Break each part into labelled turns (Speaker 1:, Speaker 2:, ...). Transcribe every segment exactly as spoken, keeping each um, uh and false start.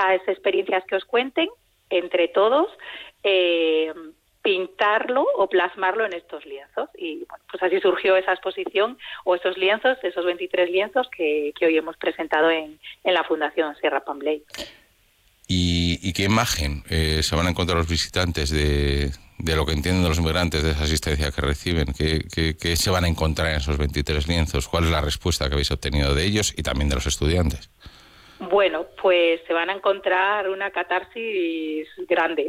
Speaker 1: esas experiencias que os cuenten, entre todos, eh, pintarlo o plasmarlo en estos lienzos. Y bueno, pues así surgió esa exposición o esos lienzos, esos veintitrés lienzos que, que hoy hemos presentado en, en la Fundación Sierra Pambley.
Speaker 2: ¿Y, y qué imagen eh, se van a encontrar los visitantes de, de lo que entienden los migrantes, de esa asistencia que reciben? ¿Qué, qué, qué se van a encontrar en esos veintitrés lienzos? ¿Cuál es la respuesta que habéis obtenido de ellos y también de los estudiantes?
Speaker 1: Bueno, pues se van a encontrar una catarsis grande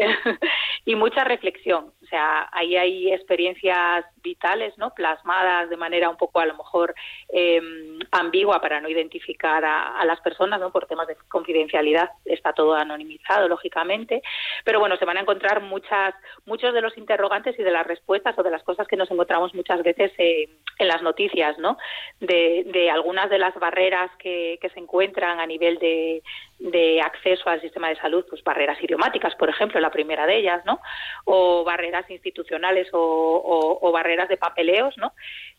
Speaker 1: y mucha reflexión. O sea, ahí hay experiencias vitales, ¿no?, plasmadas de manera un poco a lo mejor eh, ambigua para no identificar a, a las personas, ¿no?, por temas de confidencialidad. Está todo anonimizado, lógicamente, pero bueno, se van a encontrar muchas, muchos de los interrogantes y de las respuestas o de las cosas que nos encontramos muchas veces eh, en las noticias, ¿no?, de, de algunas de las barreras que, que se encuentran a nivel de, de acceso al sistema de salud, pues barreras idiomáticas, por ejemplo, la primera de ellas, ¿no?, o barreras institucionales o, o, o barreras de papeleos, ¿no?,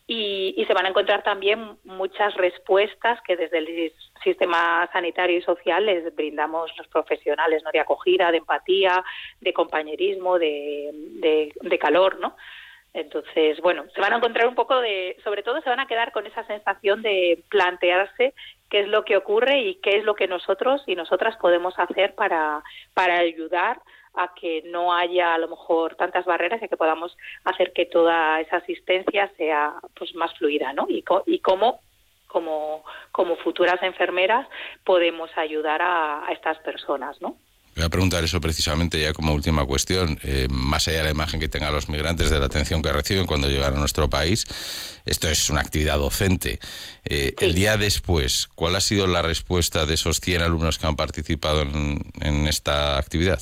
Speaker 1: y, y se van a encontrar también muchas respuestas que desde el sistema sanitario y social les brindamos los profesionales, ¿no?, de acogida, de empatía, de compañerismo, de, de, de calor, ¿no? Entonces, bueno, se van a encontrar un poco de, sobre todo se van a quedar con esa sensación de plantearse qué es lo que ocurre y qué es lo que nosotros y nosotras podemos hacer para, para ayudar a que no haya a lo mejor tantas barreras y que podamos hacer que toda esa asistencia sea pues más fluida, ¿no? Y, co- y cómo como, como futuras enfermeras podemos ayudar a, a estas personas, ¿no?
Speaker 2: Voy a preguntar eso precisamente ya como última cuestión, eh, más allá de la imagen que tengan los migrantes de la atención que reciben cuando llegan a nuestro país. Esto es una actividad docente. Eh, sí. El día después, ¿cuál ha sido la respuesta de esos cien alumnos que han participado en, en esta actividad?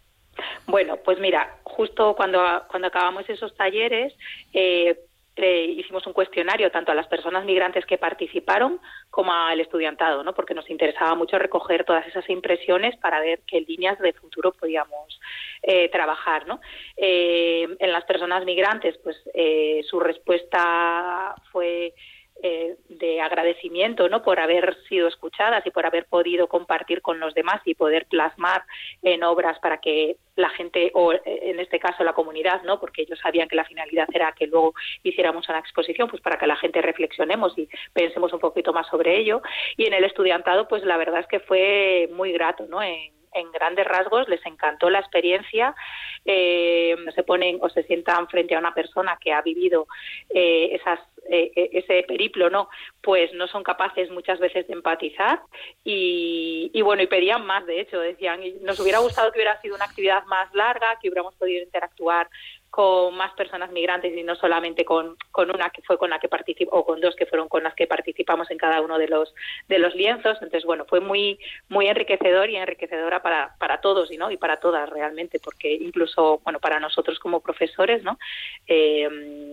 Speaker 1: Bueno, pues mira, justo cuando, cuando acabamos esos talleres, eh, le hicimos un cuestionario tanto a las personas migrantes que participaron como al estudiantado, ¿no?, porque nos interesaba mucho recoger todas esas impresiones para ver qué líneas de futuro podíamos eh, trabajar, ¿no? Eh, en las personas migrantes, pues eh, su respuesta fue Eh, de agradecimiento, ¿no?, por haber sido escuchadas y por haber podido compartir con los demás y poder plasmar en obras para que la gente, o en este caso la comunidad, ¿no?, porque ellos sabían que la finalidad era que luego hiciéramos una exposición, pues para que la gente reflexionemos y pensemos un poquito más sobre ello. Y en el estudiantado, pues la verdad es que fue muy grato, ¿no?, en en grandes rasgos les encantó la experiencia, eh, se ponen o se sientan frente a una persona que ha vivido eh, esas, eh, ese periplo, ¿no?, pues no son capaces muchas veces de empatizar y, y bueno, y pedían más, de hecho, decían, nos hubiera gustado que hubiera sido una actividad más larga, que hubiéramos podido interactuar con más personas migrantes y no solamente con, con una que fue con la que participó, o con dos que fueron con las que participamos en cada uno de los de los lienzos. Entonces, bueno, fue muy muy enriquecedor y enriquecedora para, para todos y no y para todas realmente, porque incluso, bueno, para nosotros como profesores, ¿no? Eh,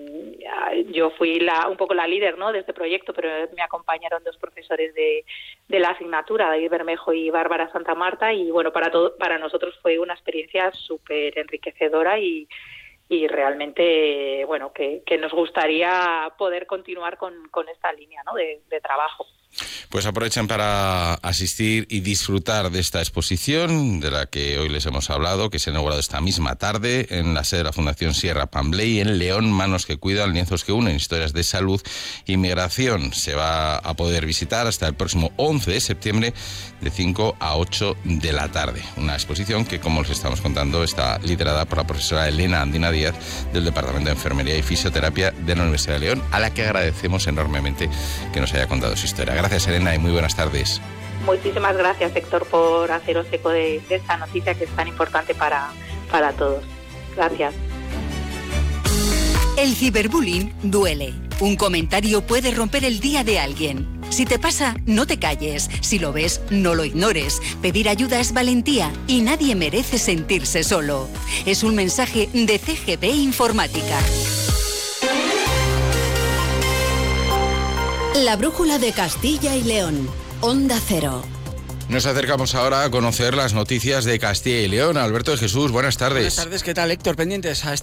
Speaker 1: yo fui la un poco la líder, ¿no?, de este proyecto, pero me acompañaron dos profesores de, de la asignatura, David Bermejo y Bárbara Santa Marta, y bueno, para todo, para nosotros fue una experiencia súper enriquecedora y y realmente, bueno, que, que nos gustaría poder continuar con, con esta línea, ¿no?, de, de trabajo.
Speaker 2: Pues aprovechen para asistir y disfrutar de esta exposición de la que hoy les hemos hablado, que se ha inaugurado esta misma tarde en la sede de la Fundación Sierra Pambley en León. Manos que cuidan, lienzos que unen, historias de salud y migración. Se va a poder visitar hasta el próximo once de septiembre de cinco a ocho de la tarde. Una exposición que, como les estamos contando, está liderada por la profesora Elena Andina Díaz del Departamento de Enfermería y Fisioterapia de la Universidad de León, a la que agradecemos enormemente que nos haya contado su historia. Gracias, Elena, y muy buenas tardes.
Speaker 1: Muchísimas gracias, Héctor, por haceros eco de, de esta noticia que es tan importante para, para todos. Gracias.
Speaker 3: El ciberbullying duele. Un comentario puede romper el día de alguien. Si te pasa, no te calles. Si lo ves, no lo ignores. Pedir ayuda es valentía y nadie merece sentirse solo. Es un mensaje de C G B Informática.
Speaker 4: La brújula de Castilla y León. Onda Cero.
Speaker 2: Nos acercamos ahora a conocer las noticias de Castilla y León. Alberto de Jesús, buenas tardes.
Speaker 5: Buenas tardes, ¿qué tal, Héctor? Pendientes a